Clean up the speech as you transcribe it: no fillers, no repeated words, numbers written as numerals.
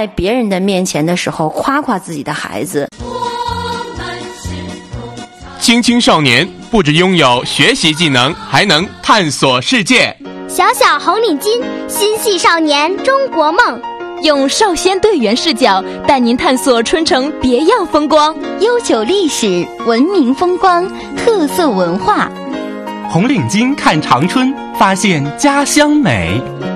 在别人的面前的时候夸夸自己的孩子。 青少年不只拥有学习技能，还能探索世界。 小小红领巾，心系少年中国梦。 用少先队员视角带您探索春城别样风光， 悠久历史，文明风光，特色文化。 红领巾看长春，发现家乡美。